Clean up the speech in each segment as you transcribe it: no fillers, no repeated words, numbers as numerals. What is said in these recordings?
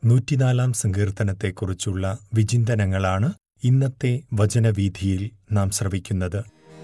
104 സങ്കീർത്തനത്തെക്കുറിച്ചുള്ള വിചിന്തനങ്ങളാണ് ഇന്നത്തെ വചനവീഥിയിൽ നാം ശ്രവിക്കുന്നത്.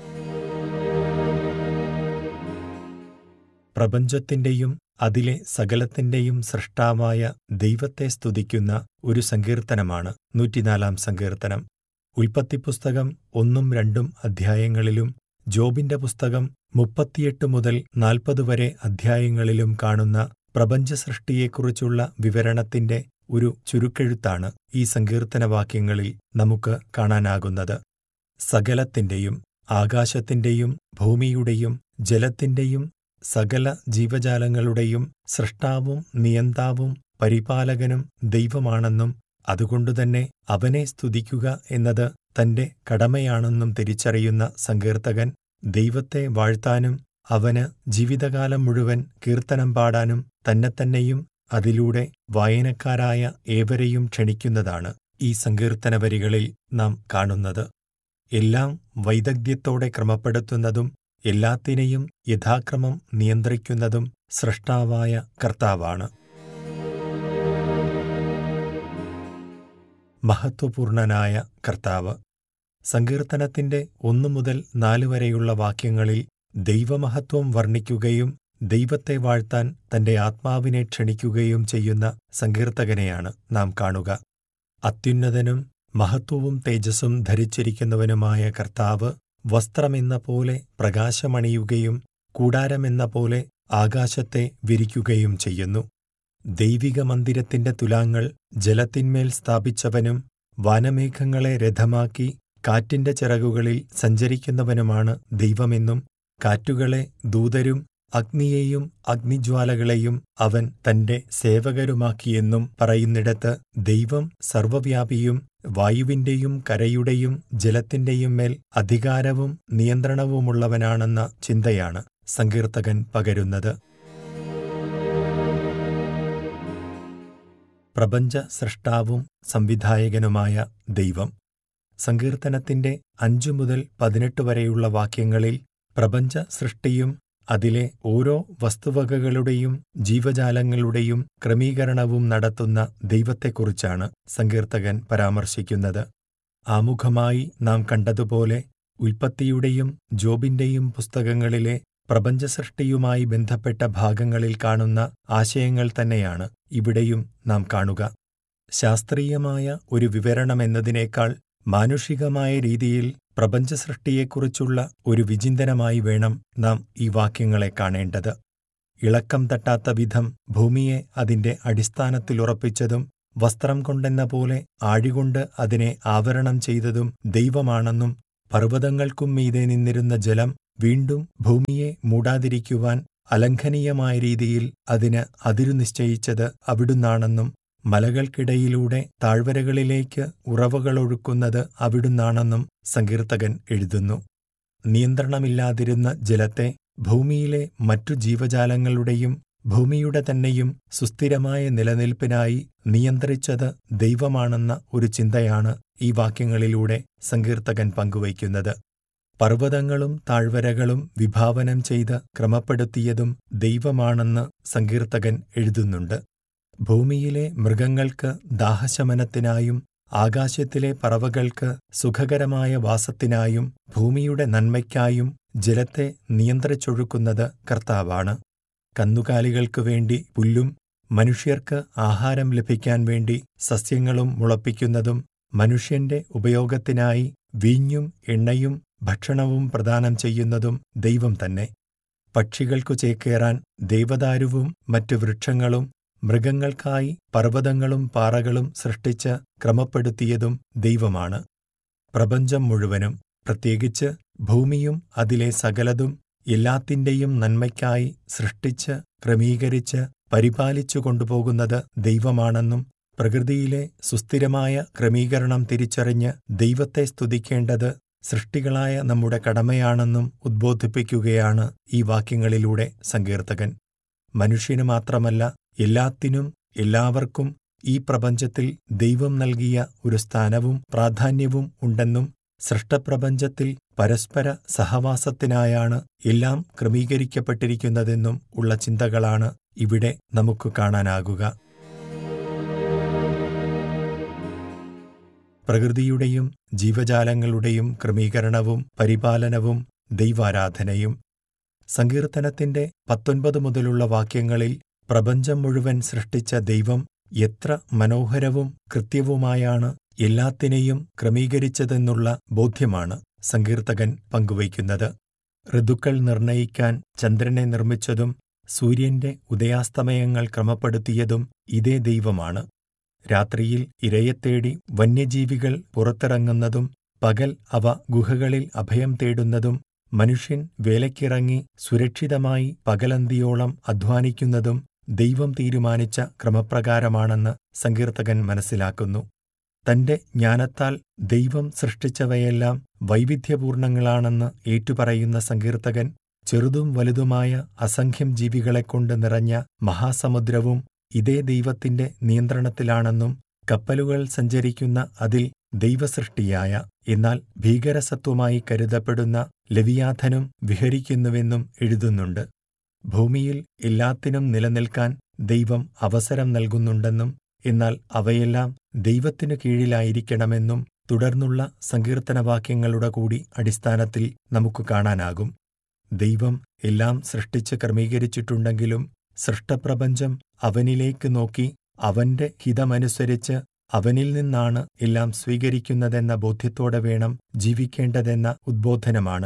പ്രപഞ്ചത്തിന്റെയും അതിലെ സകലത്തിന്റെയും സൃഷ്ടാവായ ദൈവത്തെ സ്തുതിക്കുന്ന ഒരു സങ്കീർത്തനമാണ് 104 സങ്കീർത്തനം. ഉൽപ്പത്തിപ്പുസ്തകം 1-2 അധ്യായങ്ങളിലും ജോബിന്റെ പുസ്തകം 38 മുതൽ 40 വരെ അധ്യായങ്ങളിലും കാണുന്ന പ്രപഞ്ചസൃഷ്ടിയെക്കുറിച്ചുള്ള വിവരണത്തിന്റെ ഒരു ചുരുക്കെഴുത്താണ് ഈ സങ്കീർത്തനവാക്യങ്ങളിൽ നമുക്ക് കാണാനാകുന്നത്. സകലത്തിന്റെയും, ആകാശത്തിന്റെയും ഭൂമിയുടെയും ജലത്തിന്റെയും സകല ജീവജാലങ്ങളുടെയും സൃഷ്ടാവും നിയന്താവും പരിപാലകനും ദൈവമാണെന്നും അതുകൊണ്ടുതന്നെ അവനെ സ്തുതിക്കുക എന്നത് തന്റെ കടമയാണെന്നും തിരിച്ചറിയുന്ന സങ്കീർത്തകൻ ദൈവത്തെ വാഴ്ത്താനും അവന് ജീവിതകാലം മുഴുവൻ കീർത്തനം പാടാനും തന്നെത്തന്നെയും അതിലൂടെ വായനക്കാരായ ഏവരെയും ക്ഷണിക്കുന്നതാണ് ഈ സങ്കീർത്തനവരികളിൽ നാം കാണുന്നത്. എല്ലാം വൈദഗ്ധ്യത്തോടെ ക്രമപ്പെടുത്തുന്നതും എല്ലാത്തിനെയും യഥാക്രമം നിയന്ത്രിക്കുന്നതും സൃഷ്ടാവായ കർത്താവാണ്. മഹത്വപൂർണനായ കർത്താവ്. സങ്കീർത്തനത്തിന്റെ 1 മുതൽ 4 വരെയുള്ള വാക്യങ്ങളിൽ ദൈവമഹത്വം വർണ്ണിക്കുകയും ദൈവത്തെ വാഴ്ത്താൻ തന്റെ ആത്മാവിനെ ക്ഷണിക്കുകയും ചെയ്യുന്ന സങ്കീർത്തകനെയാണ് നാം കാണുക. അത്യുന്നതനും മഹത്വവും തേജസ്സും ധരിച്ചിരിക്കുന്നവനുമായ കർത്താവ് വസ്ത്രമെന്ന പോലെ പ്രകാശമണിയുകയും കൂടാരമെന്ന പോലെ ആകാശത്തെ വിരിക്കുകയും ചെയ്യുന്നു. ദൈവിക മന്ദിരത്തിന്റെ തുലാങ്ങൾ ജലത്തിന്മേൽ സ്ഥാപിച്ചവനും വാനമേഘങ്ങളെ രഥമാക്കി കാറ്റിന്റെ ചിറകുകളിൽ സഞ്ചരിക്കുന്നവനുമാണ് ദൈവമെന്നും കാറ്റുകളെ ദൂതരും അഗ്നിയെയും അഗ്നിജ്വാലകളെയും അവൻ തന്റെ സേവകരുമാക്കിയെന്നും പറയുന്നിടത്ത് ദൈവം സർവ്വവ്യാപിയും വായുവിന്റെയും കരയുടെയും ജലത്തിന്റെയും മേൽ അധികാരവും നിയന്ത്രണവുമുള്ളവനാണെന്ന ചിന്തയാണ് സങ്കീർത്തകൻ പകരുന്നത്. പ്രപഞ്ച സൃഷ്ടാവും സംവിധായകനുമായ ദൈവം. സങ്കീർത്തനത്തിന്റെ 5 മുതൽ 18 വരെയുള്ള വാക്യങ്ങളിൽ പ്രപഞ്ച സൃഷ്ടിയും അതിലെ ഓരോ വസ്തുവകകളുടെയും ജീവജാലങ്ങളുടെയും ക്രമീകരണവും നടത്തുന്ന ദൈവത്തെക്കുറിച്ചാണ് സങ്കീർത്തകൻ പരാമർശിക്കുന്നത്. ആമുഖമായി നാം കണ്ടതുപോലെ ഉൽപ്പത്തിയുടെയും ജോബിന്റെയും പുസ്തകങ്ങളിലെ പ്രപഞ്ചസൃഷ്ടിയുമായി ബന്ധപ്പെട്ട ഭാഗങ്ങളിൽ കാണുന്ന ആശയങ്ങൾ തന്നെയാണ് ഇവിടെയും നാം കാണുക. ശാസ്ത്രീയമായ ഒരു വിവരണമെന്നതിനേക്കാൾ മാനുഷികമായ രീതിയിൽ പ്രപഞ്ചസൃഷ്ടിയെക്കുറിച്ചുള്ള ഒരു വിചിന്തനമായി വേണം നാം ഈ വാക്യങ്ങളെ കാണേണ്ടത്. ഇളക്കം തട്ടാത്ത വിധം ഭൂമിയെ അതിന്റെ അടിസ്ഥാനത്തിലുറപ്പിച്ചതും വസ്ത്രം കൊണ്ടെന്ന പോലെ ആഴികൊണ്ട് അതിനെ ആവരണം ചെയ്തതും ദൈവമാണെന്നും പർവ്വതങ്ങൾക്കും മീതെ നിന്നിരുന്ന ജലം വീണ്ടും ഭൂമിയെ മൂടാതിരിക്കുവാൻ അലംഘനീയമായ രീതിയിൽ അതിന് അതിരു നിശ്ചയിച്ചത് അവിടുന്നാണെന്നും മലകൾക്കിടയിലൂടെ താഴ്വരകളിലേക്ക് ഉറവകളൊഴുക്കുന്നത് അവിടുന്നാണെന്നും സങ്കീർത്തകൻ എഴുതുന്നു. നിയന്ത്രണമില്ലാതിരുന്ന ജലത്തെ ഭൂമിയിലെ മറ്റു ജീവജാലങ്ങളുടെയും ഭൂമിയുടെ തന്നെയും സുസ്ഥിരമായ നിലനിൽപ്പിനായി നിയന്ത്രിച്ചത് ദൈവമാണെന്ന ഒരു ചിന്തയാണ് ഈ വാക്യങ്ങളിലൂടെ സങ്കീർത്തകൻ പങ്കുവയ്ക്കുന്നത്. പർവ്വതങ്ങളും താഴ്വരകളും വിഭാവനം ചെയ്ത് ക്രമപ്പെടുത്തിയതും ദൈവമാണെന്ന് സങ്കീർത്തകൻ എഴുതുന്നുണ്ട്. ഭൂമിയിലെ മൃഗങ്ങൾക്ക് ദാഹശമനത്തിനായും ആകാശത്തിലെ പറവകൾക്ക് സുഖകരമായ വാസത്തിനായും ഭൂമിയുടെ നന്മയ്ക്കായും ജലത്തെ നിയന്ത്രിച്ചൊഴുക്കുന്നത് കർത്താവാണ്. കന്നുകാലികൾക്കു വേണ്ടി പുല്ലും മനുഷ്യർക്ക് ആഹാരം ലഭിക്കാൻ വേണ്ടി സസ്യങ്ങളും മുളപ്പിക്കുന്നതും മനുഷ്യന്റെ ഉപയോഗത്തിനായി വീഞ്ഞും എണ്ണയും ഭക്ഷണവും പ്രദാനം ചെയ്യുന്നതും ദൈവം തന്നെ. പക്ഷികൾക്കു ചേക്കേറാൻ ദേവദാരുവും മറ്റു വൃക്ഷങ്ങളും മൃഗങ്ങൾക്കായി പർവ്വതങ്ങളും പാറകളും സൃഷ്ടിച്ച് ക്രമപ്പെടുത്തിയതും ദൈവമാണ്. പ്രപഞ്ചം മുഴുവനും, പ്രത്യേകിച്ച് ഭൂമിയും അതിലെ സകലതും എല്ലാത്തിന്റെയും നന്മയ്ക്കായി സൃഷ്ടിച്ച് ക്രമീകരിച്ച് പരിപാലിച്ചു കൊണ്ടുപോകുന്നത് ദൈവമാണെന്നും പ്രകൃതിയിലെ സുസ്ഥിരമായ ക്രമീകരണം തിരിച്ചറിഞ്ഞ് ദൈവത്തെ സ്തുതിക്കേണ്ടത് സൃഷ്ടികളായ നമ്മുടെ കടമയാണെന്നും ഉദ്ബോധിപ്പിക്കുകയാണ് ഈ വാക്യങ്ങളിലൂടെ സങ്കീർത്തകൻ. മനുഷ്യന് മാത്രമല്ല, എല്ലാത്തിനും എല്ലാവർക്കും ഈ പ്രപഞ്ചത്തിൽ ദൈവം നൽകിയ ഒരു സ്ഥാനവും പ്രാധാന്യവും ഉണ്ടെന്നും സൃഷ്ടപ്രപഞ്ചത്തിൽ പരസ്പര സഹവാസത്തിനായാണ് എല്ലാം ക്രമീകരിക്കപ്പെട്ടിരിക്കുന്നതെന്നും ഉള്ള ചിന്തകളാണ് ഇവിടെ നമുക്ക് കാണാനാകുക. പ്രകൃതിയുടെയും ജീവജാലങ്ങളുടെയും ക്രമീകരണവും പരിപാലനവും ദൈവാരാധനയും. സങ്കീർത്തനത്തിന്റെ 19 മുതലുള്ള വാക്യങ്ങളിൽ പ്രപഞ്ചം മുഴുവൻ സൃഷ്ടിച്ച ദൈവം എത്ര മനോഹരവും കൃത്യവുമായാണ് എല്ലാത്തിനെയും ക്രമീകരിച്ചതെന്നുള്ള ബോധ്യമാണ് സങ്കീർത്തകൻ പങ്കുവയ്ക്കുന്നത്. ഋതുക്കൾ നിർണയിക്കാൻ ചന്ദ്രനെ നിർമ്മിച്ചതും സൂര്യന്റെ ഉദയാസ്തമയങ്ങൾ ക്രമപ്പെടുത്തിയതും ഇതേ ദൈവമാണ്. രാത്രിയിൽ ഇരയെത്തേടി വന്യജീവികൾ പുറത്തിറങ്ങുന്നതും പകൽ അവ ഗുഹകളിൽ അഭയം തേടുന്നതും മനുഷ്യൻ വേലയ്ക്കിറങ്ങി സുരക്ഷിതമായി പകലന്തിയോളം അധ്വാനിക്കുന്നതും ദൈവം തീരുമാനിച്ച ക്രമപ്രകാരമാണെന്ന് സങ്കീർത്തകൻ മനസ്സിലാക്കുന്നു. തന്റെ ജ്ഞാനത്താൽ ദൈവം സൃഷ്ടിച്ചവയെല്ലാം വൈവിധ്യപൂർണങ്ങളാണെന്ന് ഏറ്റുപറയുന്ന സങ്കീർത്തകൻ ചെറുതും വലുതുമായ അസംഖ്യം ജീവികളെക്കൊണ്ട് നിറഞ്ഞ മഹാസമുദ്രവും ഇതേ ദൈവത്തിന്റെ നിയന്ത്രണത്തിലാണെന്നും കപ്പലുകൾ സഞ്ചരിക്കുന്ന അതിൽ ദൈവസൃഷ്ടിയായ എന്നാൽ ഭീകരസത്വമായി കരുതപ്പെടുന്ന ലവിയാഥനും വിഹരിക്കുന്നുവെന്നും എഴുതുന്നുണ്ട്. ഭൂമിയിൽ എല്ലാത്തിനും നിലനിൽക്കാൻ ദൈവം അവസരം നൽകുന്നുണ്ടെന്നും എന്നാൽ അവയെല്ലാം ദൈവത്തിനു കീഴിലായിരിക്കണമെന്നും തുടർന്നുള്ള സങ്കീർത്തനവാക്യങ്ങളുടെ കൂടി അടിസ്ഥാനത്തിൽ നമുക്ക് കാണാനാകും. ദൈവം എല്ലാം സൃഷ്ടിച്ച് ക്രമീകരിച്ചിട്ടുണ്ടെങ്കിലും സൃഷ്ടപ്രപഞ്ചം അവനിലേക്ക് നോക്കി അവന്റെ ഹിതമനുസരിച്ച് അവനിൽ നിന്നാണ് എല്ലാം സ്വീകരിക്കുന്നതെന്ന ബോധ്യത്തോടെ വേണം ജീവിക്കേണ്ടതെന്ന ഉദ്ബോധനമാണ്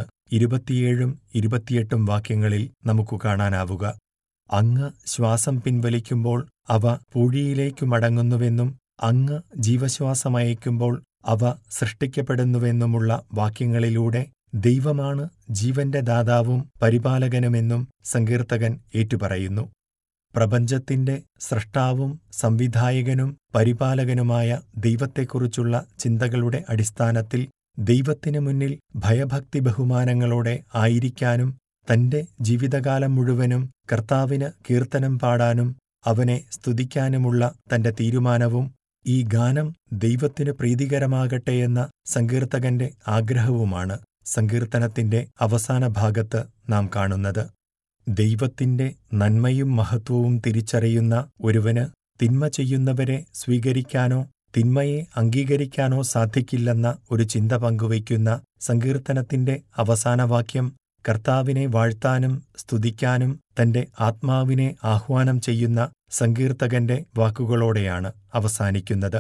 27 28 വാക്യങ്ങളിൽ നമുക്ക് കാണാനാവുക. അങ്ങ് ശ്വാസം പിൻവലിക്കുമ്പോൾ അവ പൂഴിയിലേക്കു മടങ്ങുന്നുവെന്നും അങ്ങ് ജീവശ്വാസമയക്കുമ്പോൾ അവ സൃഷ്ടിക്കപ്പെടുന്നുവെന്നുമുള്ള വാക്യങ്ങളിലൂടെ ദൈവമാണ് ജീവന്റെ ദാതാവും പരിപാലകനുമെന്നും സങ്കീർത്തകൻ ഏറ്റുപറയുന്നു. പ്രപഞ്ചത്തിന്റെ സൃഷ്ടാവും സംവിധായകനും പരിപാലകനുമായ ദൈവത്തെക്കുറിച്ചുള്ള ചിന്തകളുടെ അടിസ്ഥാനത്തിൽ ദൈവത്തിനു മുന്നിൽ ഭയഭക്തി ബഹുമാനങ്ങളോടെ ആയിരിക്കാനും തന്റെ ജീവിതകാലം മുഴുവനും കർത്താവിന് കീർത്തനം പാടാനും അവനെ സ്തുതിക്കാനുമുള്ള തന്റെ തീരുമാനവും ഈ ഗാനം ദൈവത്തിനു പ്രീതികരമാകട്ടെയെന്ന സങ്കീർത്തകന്റെ ആഗ്രഹവുമാണ് സങ്കീർത്തനത്തിന്റെ അവസാന ഭാഗത്ത് നാം കാണുന്നത്. ദൈവത്തിന്റെ നന്മയും മഹത്വവും തിരിച്ചറിയുന്ന ഒരുവന് തിന്മ ചെയ്യുന്നവരെ സ്വീകരിക്കാനോ തിന്മയെ അംഗീകരിക്കാനോ സാധിക്കില്ലെന്ന ഒരു ചിന്ത പങ്കുവയ്ക്കുന്ന സങ്കീർത്തനത്തിന്റെ അവസാന വാക്യം കർത്താവിനെ വാഴ്ത്താനും സ്തുതിക്കാനും തന്റെ ആത്മാവിനെ ആഹ്വാനം ചെയ്യുന്ന സങ്കീർത്തകന്റെ വാക്കുകളോടെയാണ് അവസാനിക്കുന്നത്.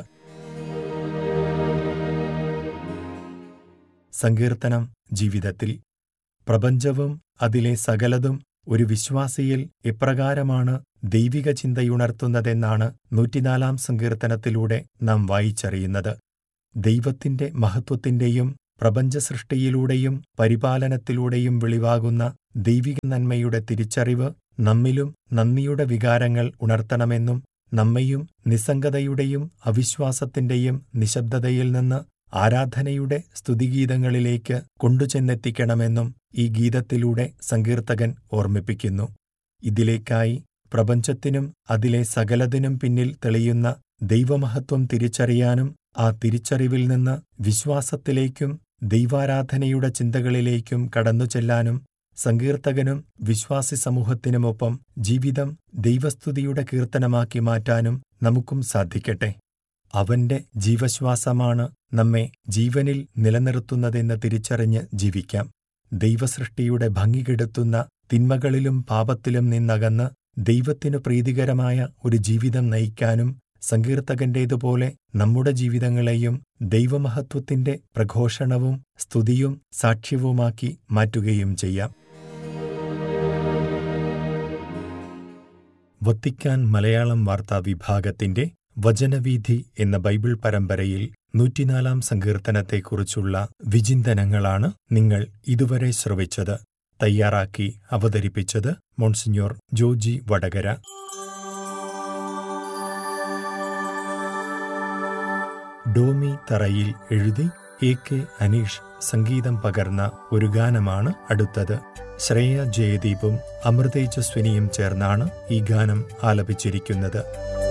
സങ്കീർത്തനം ജീവിതത്തിൽ. പ്രപഞ്ചവും അതിലെ സകലതും ഒരു വിശ്വാസിയിൽ എപ്രകാരമാണ് ദൈവിക ചിന്തയുണർത്തുന്നതെന്നാണ് 104 സങ്കീർത്തനത്തിലൂടെ നാം വായിച്ചറിയുന്നത്. ദൈവത്തിന്റെ മഹത്വത്തിന്റെയും പ്രപഞ്ചസൃഷ്ടിയിലൂടെയും പരിപാലനത്തിലൂടെയും വെളിവാകുന്ന ദൈവിക നന്മയുടെ തിരിച്ചറിവ് നമ്മിലും നന്ദിയുടെ വികാരങ്ങൾ ഉണർത്തണമെന്നും നമ്മെയും നിസ്സംഗതയുടെയും അവിശ്വാസത്തിന്റെയും നിശബ്ദതയിൽ നിന്ന് ആരാധനയുടെ സ്തുതിഗീതങ്ങളിലേക്ക് കൊണ്ടുചെന്നെത്തിക്കണമെന്നും ഈ ഗീതത്തിലൂടെ സങ്കീർത്തകൻ ഓർമ്മിപ്പിക്കുന്നു. ഇതിലേക്കായി പ്രപഞ്ചത്തിനും അതിലെ സകലതിനും പിന്നിൽ തെളിയുന്ന ദൈവമഹത്വം തിരിച്ചറിയാനും ആ തിരിച്ചറിവിൽ നിന്ന് വിശ്വാസത്തിലേക്കും ദൈവാരാധനയുടെ ചിന്തകളിലേക്കും കടന്നുചെല്ലാനും സങ്കീർത്തകനും വിശ്വാസി സമൂഹത്തിനുമൊപ്പം ജീവിതം ദൈവസ്തുതിയുടെ കീർത്തനമാക്കി മാറ്റാനും നമുക്കും സാധിക്കട്ടെ. അവന്റെ ജീവശ്വാസമാണ് നമ്മെ ജീവനിൽ നിലനിർത്തുന്നതെന്ന് തിരിച്ചറിഞ്ഞ് ജീവിക്കാം. ദൈവസൃഷ്ടിയുടെ ഭംഗി കെടുത്തുന്ന തിന്മകളിലും പാപത്തിലും നിന്നകന്ന് ദൈവത്തിനു പ്രീതികരമായ ഒരു ജീവിതം നയിക്കാനും സങ്കീർത്തകന്റേതുപോലെ നമ്മുടെ ജീവിതങ്ങളെയും ദൈവമഹത്വത്തിന്റെ പ്രഘോഷണവും സ്തുതിയും സാക്ഷ്യവുമാക്കി മാറ്റുകയും ചെയ്യാം. വത്തിക്കാൻ മലയാളം വാർത്താ വിഭാഗത്തിന്റെ വചനവീഥി എന്ന ബൈബിൾ പരമ്പരയിൽ 104 സങ്കീർത്തനത്തെക്കുറിച്ചുള്ള വിചിന്തനങ്ങളാണ് നിങ്ങൾ ഇതുവരെ ശ്രവിച്ചത്. തയ്യാറാക്കി അവതരിപ്പിച്ചത് മോൺസിഞ്ഞോർ ജോജി വടകര. ഡോമി തറയിൽ എഴുതി AK അനീഷ് സംഗീതം പകർന്ന ഒരു ഗാനമാണ് അടുത്തത്. ശ്രേയ ജയദീപും അമൃതേജസ്വിനിയും ചേർന്നാണ് ഈ ഗാനം ആലപിച്ചിരിക്കുന്നത്.